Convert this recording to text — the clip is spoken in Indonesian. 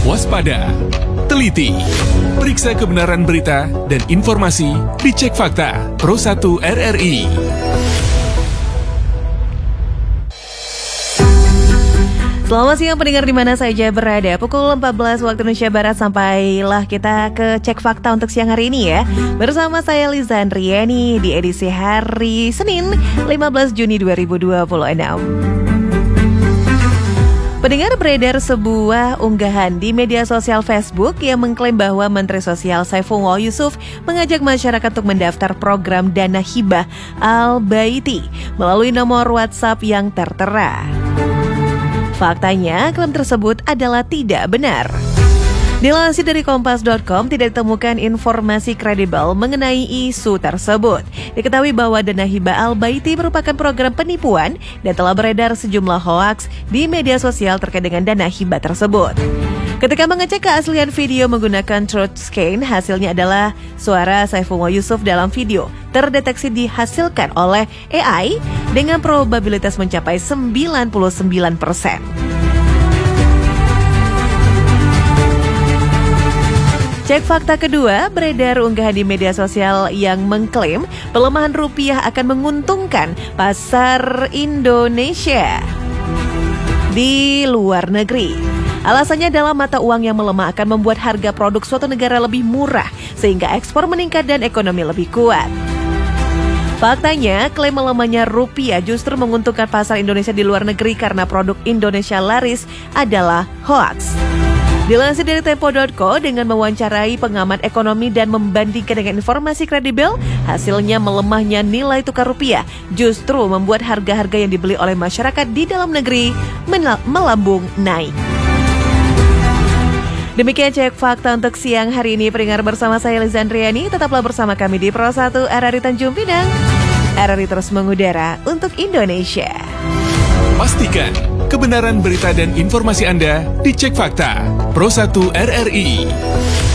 waspada, teliti, periksa kebenaran berita dan informasi di Cek Fakta Pro 1 RRI. Selamat siang pendengar di mana saja berada. Pukul 14 waktu Indonesia Barat sampailah kita ke Cek Fakta untuk siang hari ini ya. Bersama saya Liza Andriani di edisi hari Senin 15 Juni 2026. Pendengar, beredar sebuah unggahan di media sosial Facebook yang mengklaim bahwa Menteri Sosial Saifullah Yusuf mengajak masyarakat untuk mendaftar program Dana Hibah Al-Baiti melalui nomor WhatsApp yang tertera. Faktanya, klaim tersebut adalah tidak benar. Dilansir dari kompas.com, tidak ditemukan informasi kredibel mengenai isu tersebut. Diketahui bahwa Dana Hibah Al-Baiti merupakan program penipuan dan telah beredar sejumlah hoaks di media sosial terkait dengan dana hibah tersebut. Ketika mengecek keaslian video menggunakan TruthScan, hasilnya adalah suara Saifullah Yusuf dalam video terdeteksi dihasilkan oleh AI dengan probabilitas mencapai 99%. Cek fakta kedua, beredar unggahan di media sosial yang mengklaim pelemahan rupiah akan menguntungkan pasar Indonesia di luar negeri. Alasannya adalah mata uang yang melemah akan membuat harga produk suatu negara lebih murah sehingga ekspor meningkat dan ekonomi lebih kuat. Faktanya, klaim melemahnya rupiah justru menguntungkan pasar Indonesia di luar negeri karena produk Indonesia laris adalah hoaks. Dilansir dari Tempo.co dengan mewawancarai pengamat ekonomi dan membandingkan dengan informasi kredibel, hasilnya melemahnya nilai tukar rupiah justru membuat harga-harga yang dibeli oleh masyarakat di dalam negeri melambung naik. Demikian Cek Fakta untuk siang hari ini. Pendengar, bersama saya Liza Andriani. Tetaplah bersama kami di Pro 1 RRI Tanjung Pinang. RRI terus mengudara untuk Indonesia. Pastikan kebenaran berita dan informasi Anda di Cek Fakta Pro 1 RRI.